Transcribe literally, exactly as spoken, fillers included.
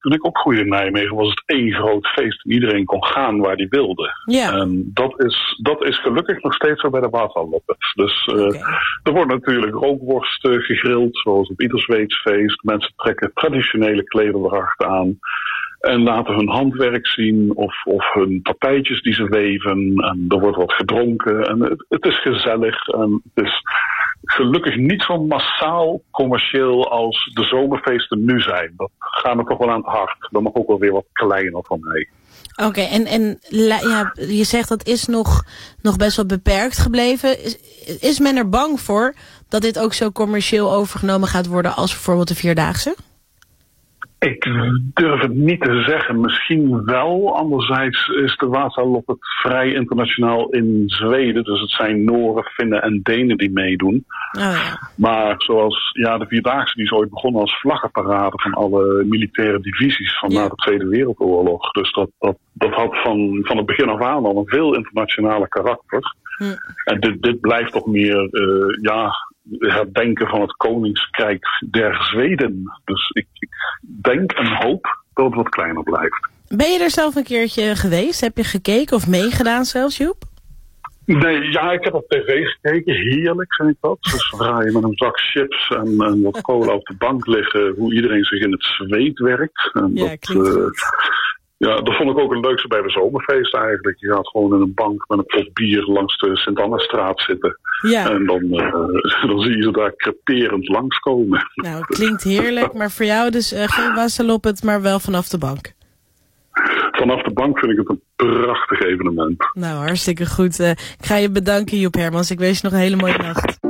toen ik opgroeide in Nijmegen, was het één groot feest. En iedereen kon gaan waar hij wilde. Ja. En dat is, dat is gelukkig nog steeds zo bij de Waterloppet. Dus uh, okay. Er wordt natuurlijk rookworst uh, gegrild, zoals op ieder Zweedsfeest. Mensen trekken traditionele klederdrachten aan. En laten hun handwerk zien of, of hun tapijtjes die ze weven. En er wordt wat gedronken. En het, het is gezellig. En het is gelukkig niet zo massaal commercieel als de zomerfeesten nu zijn. Dat gaat me toch wel aan het hart. Dat mag ook wel weer wat kleiner van mij. Oké, okay, en, en ja, je zegt dat is nog, nog best wel beperkt gebleven. Is, is men er bang voor dat dit ook zo commercieel overgenomen gaat worden als bijvoorbeeld de Vierdaagse? Ik durf het niet te zeggen. Misschien wel. Anderzijds is de Waterloppet vrij internationaal in Zweden. Dus het zijn Noren, Finnen en Denen die meedoen. Oh ja. Maar zoals ja, de Vierdaagse, die is ooit begonnen als vlaggenparade van alle militaire divisies van ja. na de Tweede Wereldoorlog. Dus dat, dat, dat had van, van het begin af aan al een veel internationale karakter. Hm. En dit, dit blijft toch meer uh, ja, herdenken van het Koningsrijk der Zweden. Dus ik, ik denk en hoop dat het wat kleiner blijft. Ben je er zelf een keertje geweest? Heb je gekeken of meegedaan zelfs, Joep? Nee, ja, ik heb op tv gekeken. Heerlijk vind ik dat. Dus zodra je met een zak chips en, en wat cola op de bank liggen, hoe iedereen zich in het zweet werkt. En ja, dat, klinkt uh, goed. Ja, dat vond ik ook het leukste bij de zomerfeest eigenlijk. Je gaat gewoon in een bank met een pot bier langs de Sint-Annastraat zitten. Ja. En dan, uh, dan zie je ze daar creperend langskomen. Nou, klinkt heerlijk. Maar voor jou dus uh, geen Waterloppet, maar wel vanaf de bank. Vanaf de bank vind ik het een prachtig evenement. Nou, hartstikke goed. Uh, ik ga je bedanken, Joep Hermans. Ik wens je nog een hele mooie nacht.